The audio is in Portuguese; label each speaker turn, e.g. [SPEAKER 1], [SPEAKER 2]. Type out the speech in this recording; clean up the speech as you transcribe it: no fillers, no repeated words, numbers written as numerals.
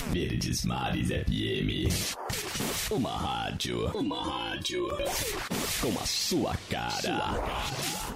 [SPEAKER 1] Verdes Mares FM. Uma rádio com a sua cara.